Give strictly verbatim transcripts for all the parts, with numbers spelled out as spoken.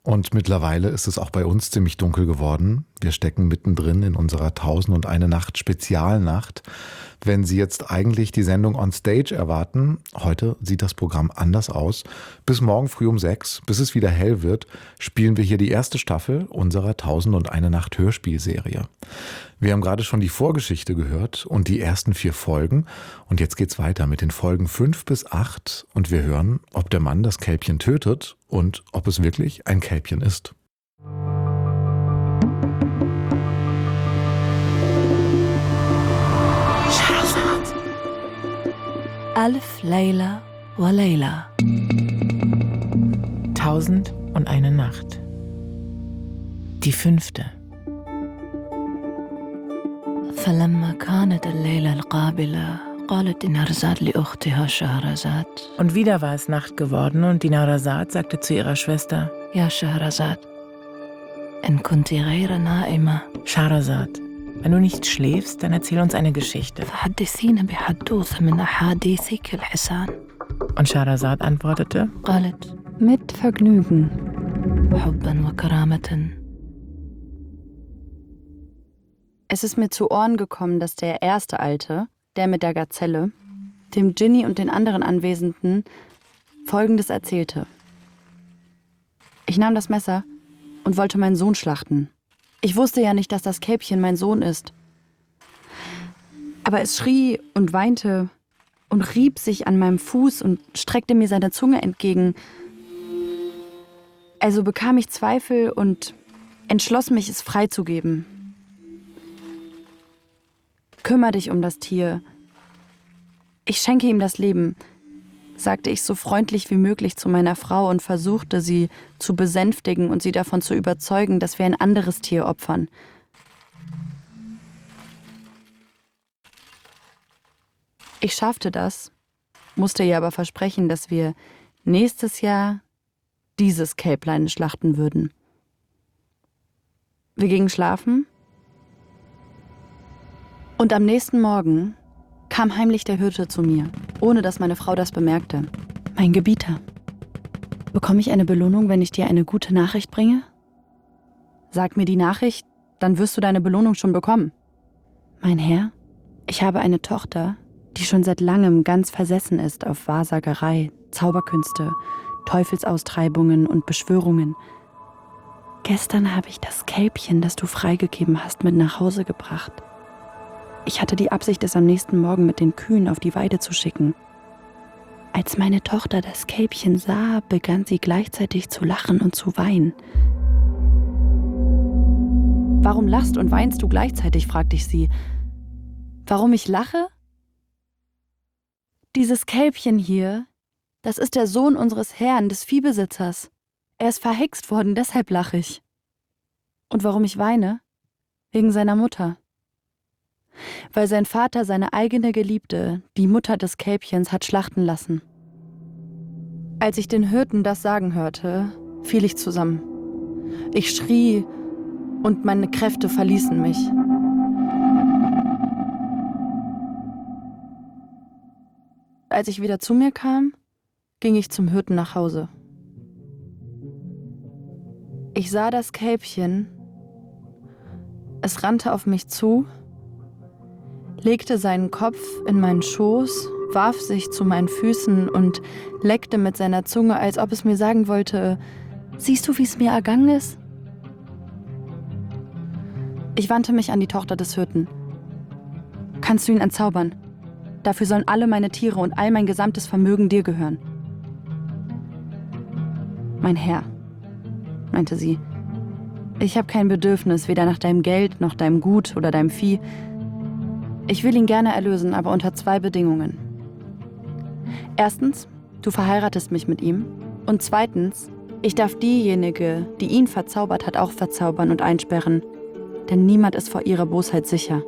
Und mittlerweile ist es auch bei uns ziemlich dunkel geworden. Wir stecken mittendrin in unserer Tausend und eine Nacht Spezialnacht. Wenn Sie jetzt eigentlich die Sendung On Stage erwarten, heute sieht das Programm anders aus. Bis morgen früh um sechs, bis es wieder hell wird, spielen wir hier die erste Staffel unserer Tausend und eine Nacht Hörspielserie. Wir haben gerade schon die Vorgeschichte gehört und die ersten vier Folgen. Und jetzt geht's weiter mit den Folgen fünf bis acht. Und wir hören, ob der Mann das Kälbchen tötet und ob es wirklich ein Kälbchen ist. Alf Layla wa Layla. Tausend und eine Nacht. Die fünfte. فلما كانت الليلة القابلة قالت نهرزاد لأختها شهرزاد. Und wieder war es Nacht geworden und die Nahrasat sagte zu ihrer Schwester: يا شهرزاد إن كنت غير نائمة Schahrazad, wenn du nicht schläfst, dann erzähl uns eine Geschichte. فحدثينا بحدوثة من أحاديثك الحسان. Und Schahrazad antwortete: قالت Mit Vergnügen. حبا وكرامة. Es ist mir zu Ohren gekommen, dass der erste Alte, der mit der Gazelle, dem Dschinni und den anderen Anwesenden Folgendes erzählte. Ich nahm das Messer und wollte meinen Sohn schlachten. Ich wusste ja nicht, dass das Kälbchen mein Sohn ist. Aber es schrie und weinte und rieb sich an meinem Fuß und streckte mir seine Zunge entgegen. Also bekam ich Zweifel und entschloss mich, es freizugeben. Kümmer dich um das Tier. Ich schenke ihm das Leben, sagte ich so freundlich wie möglich zu meiner Frau und versuchte, sie zu besänftigen und sie davon zu überzeugen, dass wir ein anderes Tier opfern. Ich schaffte das, musste ihr aber versprechen, dass wir nächstes Jahr dieses Kälblein schlachten würden. Wir gingen schlafen. Und am nächsten Morgen kam heimlich der Hirte zu mir, ohne dass meine Frau das bemerkte. Mein Gebieter, bekomme ich eine Belohnung, wenn ich dir eine gute Nachricht bringe? Sag mir die Nachricht, dann wirst du deine Belohnung schon bekommen. Mein Herr, ich habe eine Tochter, die schon seit langem ganz versessen ist auf Wahrsagerei, Zauberkünste, Teufelsaustreibungen und Beschwörungen. Gestern habe ich das Kälbchen, das du freigegeben hast, mit nach Hause gebracht. Ich hatte die Absicht, es am nächsten Morgen mit den Kühen auf die Weide zu schicken. Als meine Tochter das Kälbchen sah, begann sie gleichzeitig zu lachen und zu weinen. »Warum lachst und weinst du gleichzeitig?« fragte ich sie. »Warum ich lache? Dieses Kälbchen hier, das ist der Sohn unseres Herrn, des Viehbesitzers. Er ist verhext worden, deshalb lache ich. Und warum ich weine? Wegen seiner Mutter. Weil sein Vater seine eigene Geliebte, die Mutter des Kälbchens, hat schlachten lassen. Als ich den Hirten das sagen hörte, fiel ich zusammen. Ich schrie und meine Kräfte verließen mich. Als ich wieder zu mir kam, ging ich zum Hirten nach Hause. Ich sah das Kälbchen. Es rannte auf mich zu, legte seinen Kopf in meinen Schoß, warf sich zu meinen Füßen und leckte mit seiner Zunge, als ob es mir sagen wollte: »Siehst du, wie es mir ergangen ist?« Ich wandte mich an die Tochter des Hirten. »Kannst du ihn entzaubern? Dafür sollen alle meine Tiere und all mein gesamtes Vermögen dir gehören.« »Mein Herr«, meinte sie, »ich habe kein Bedürfnis, weder nach deinem Geld, noch deinem Gut oder deinem Vieh. Ich will ihn gerne erlösen, aber unter zwei Bedingungen. Erstens, du verheiratest mich mit ihm. Und zweitens, ich darf diejenige, die ihn verzaubert hat, auch verzaubern und einsperren. Denn niemand ist vor ihrer Bosheit sicher.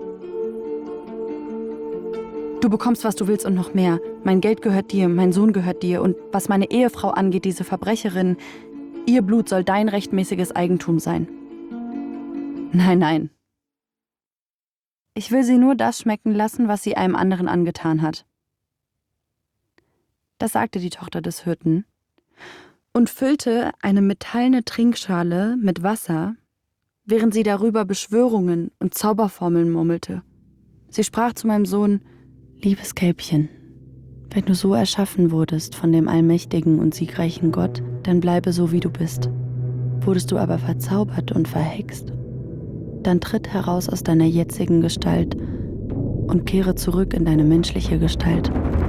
Du bekommst, was du willst und noch mehr. Mein Geld gehört dir, mein Sohn gehört dir. Und was meine Ehefrau angeht, diese Verbrecherin, ihr Blut soll dein rechtmäßiges Eigentum sein. Nein, nein. Ich will sie nur das schmecken lassen, was sie einem anderen angetan hat.« Das sagte die Tochter des Hirten. und füllte eine metallene Trinkschale mit Wasser, während sie darüber Beschwörungen und Zauberformeln murmelte. Sie sprach zu meinem Sohn: Liebes Kälbchen, wenn du so erschaffen wurdest von dem allmächtigen und siegreichen Gott, dann bleibe so, wie du bist. Wurdest du aber verzaubert und verhext, dann tritt heraus aus deiner jetzigen Gestalt und kehre zurück in deine menschliche Gestalt.